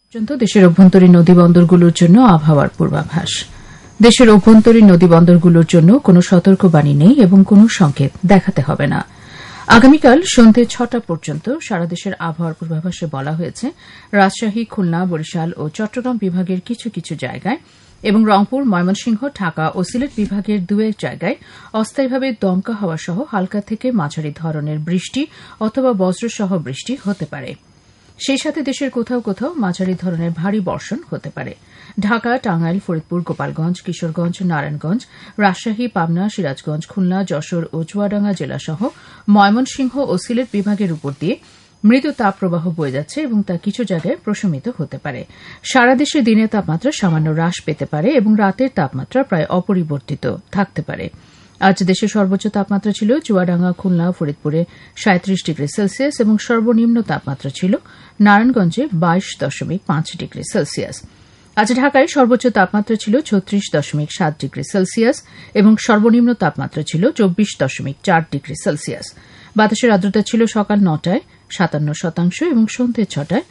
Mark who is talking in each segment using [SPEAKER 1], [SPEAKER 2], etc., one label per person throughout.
[SPEAKER 1] পর্যন্ত দেশের অভ্যন্তরীণ নদীবন্দরগুলোর জন্য আবহাওয়ার পূর্বাভাস। দেশের অভ্যন্তরীণ নদীবন্দরগুলোর জন্য কোনো সতর্কবাণী নেই এবং কোনো সংকেত দেখাতে হবে না। আগামীকাল সন্ধ্যে ৬টা পর্যন্ত সারা দেশের আবহাওয়ার পূর্বাভাসে বলা হয়েছে রাজশাহী, খুলনা, বরিশাল ও চট্টগ্রাম বিভাগের কিছু কিছু জায়গায় এবং রংপুর, ময়মনসিংহ, ঢাকা ও সিলেট বিভাগের দু-এক জায়গায় অস্থায়ীভাবে দমকা হাওয়া সহ হালকা থেকে মাঝারি ধরনের বৃষ্টি অথবা বজ্রসহ বৃষ্টি হতে পারে। সেই সাথে দেশের কোথাও কোথাও মাঝারি ধরনের ভারী বর্ষণ হতে পারে। ঢাকা, টাঙ্গাইল, ফরিদপুর, গোপালগঞ্জ, কিশোরগঞ্জ, নারায়ণগঞ্জ, রাজশাহী, পাবনা, সিরাজগঞ্জ, খুলনা, যশোর ও চুয়াডাঙ্গা জেলাসহ ময়মনসিংহ ও সিলেট বিভাগের উপর দিয়ে মৃদু তাপপ্রবাহ বয়ে যাচ্ছে এবং তা কিছু জায়গায় প্রশমিত হতে পারে। সারা দেশে দিনের তাপমাত্রা সামান্য হ্রাস পেতে পারে এবং রাতের তাপমাত্রা প্রায় অপরিবর্তিত থাকতে পারে। আজ দেশের সর্বোচ্চ তাপমাত্রা ছিল চুয়াডাঙ্গা, খুলনা, ফরিদপুরে ৩৭ ডিগ্রি সেলসিয়াস এবং সর্বনিম্ন তাপমাত্রা ছিল নারায়ণগঞ্জে ২২.৫ ডিগ্রি সেলসিয়াস। আজ ঢাকায় সর্বোচ্চ তাপমাত্রা ছিল ৩৬.৭ ডিগ্রি সেলসিয়াস এবং সর্বনিম্ন তাপমাত্রা ছিল ২৪.৪ ডিগ্রি সেলসিয়াস। বাতাসের আর্দ্রতা ছিল সকাল ৯টায় ৫৭% এবং সন্ধ্যে ৬টায়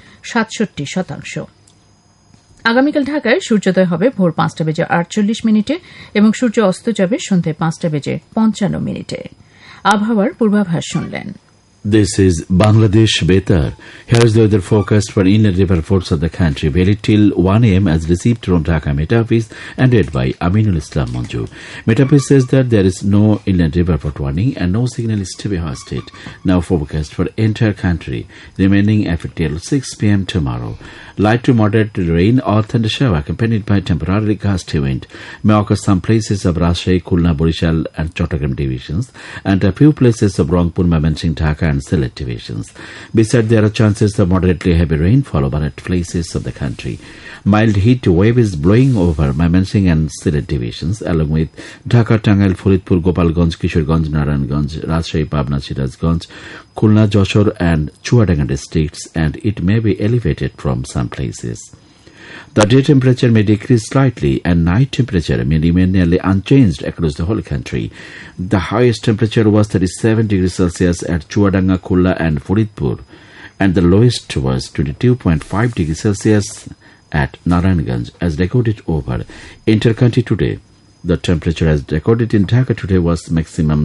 [SPEAKER 1] ৬৭%। আগামীকাল ঢাকায় সূর্যোদয় হবে ভোর ৫টা বেজে ৪৮ এবং সূর্য অস্ত যাবে সন্ধ্যে ৫টা বেজে ৫৫। আবহাওয়ার পূর্বাভাস শুনলেন।
[SPEAKER 2] This is Bangladesh Betar. Here's the weather forecast for inland river ports of the country. Valid till 1 a.m. as received from Dhaka Met Office and read by Aminul Islam Manju. Met Office says that there is no inland river port warning and no signal is to be hoisted. Now forecast for entire country remaining affected till 6 p.m. tomorrow. Light to moderate rain or thunder shower accompanied by temporarily gusty wind may occur some places of Rajshahi, Khulna, Borishal and Chattogram divisions and a few places of Rangpur, Mymensingh, Dhaka and Sylhet divisions. Besides, there are chances of moderately heavy rainfall over at places of the country. Mild heat wave is blowing over Mymensingh and Sylhet divisions along with Dhaka, Tangail, Faridpur, Gopalganj, Kishorganj, Narayanganj, Rajshahi, Pabna, Sirazganj, Khulna, Joshor and Chhuadanga districts, and it may be elevated from some places. The day temperature may decrease slightly and night temperature may remain nearly unchanged across the whole country. The highest temperature was 37 degrees Celsius at Chhuadanga, Khulna and Faridpur, and the lowest was 22.5 degrees Celsius at Narayanganj as recorded over inter-country today. The temperature as recorded in Dhaka today was maximum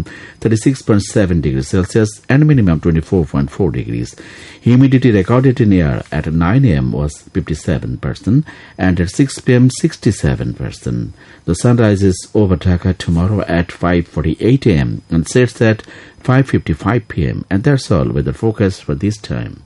[SPEAKER 2] 36.7 degrees Celsius and minimum 24.4 degrees. Humidity recorded in air at 9 a.m. was 57% and at 6 p.m. 67%. The sun rises over Dhaka tomorrow at 5:48 a.m. and sets at 5:55 p.m. And that's all with the forecast for this time.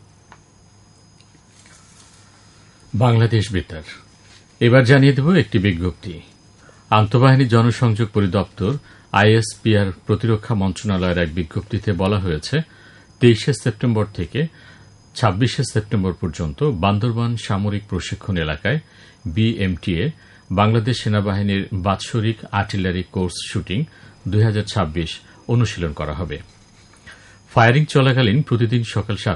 [SPEAKER 3] Bangladesh বেতার। এবার জানিয়ে দেব একটি বিজ্ঞপ্তি। আন্তঃবাহিনী জনসংযোগ পরিদপ্তর ISPR প্রতিরক্ষা মন্ত্রণালয়ের এক বিজ্ঞপ্তিতে বলা হয়েছে ২৩ সেপ্টেম্বর থেকে ২৬ সেপ্টেম্বর পর্যন্ত বান্দরবান সামরিক প্রশিক্ষণ এলাকায় বিএমটিএ বাংলাদেশ সেনাবাহিনীর বাৎসরিক আর্টিলারি কোর্স শুটিং ২০২৬ অনুশীলন করা হবে। ফায়ারিং চলাকালীন প্রতিদিন সকাল